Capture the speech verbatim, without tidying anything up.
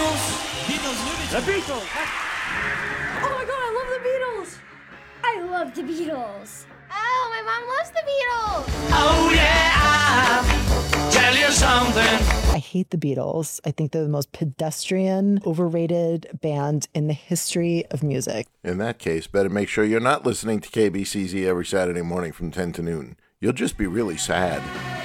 The Beatles! Oh my god, I love the Beatles! I love the Beatles. Oh, my mom loves the Beatles! Oh yeah, I'll tell you something. I hate the Beatles. I think they're the most pedestrian, overrated band in the history of music. In that case, better make sure you're not listening to K B C Z every Saturday morning from ten to noon. You'll just be really sad.